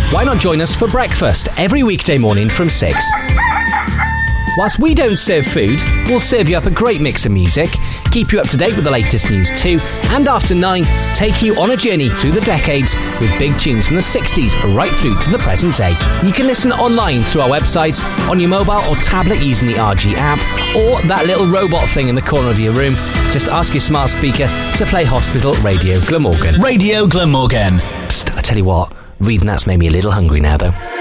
why not join us for breakfast every weekday morning from 6? Whilst we don't serve food, we'll serve you up a great mix of music, keep you up to date with the latest news too, and after 9, take you on a journey through the decades with big tunes from the 60s right through to the present day. You can listen online through our websites, on your mobile or tablet using the RG app, or that little robot thing in the corner of your room. Just ask your smart speaker to play Hospital Radio Glamorgan. Radio Glamorgan. Psst, I tell you what, reading that's made me a little hungry now though.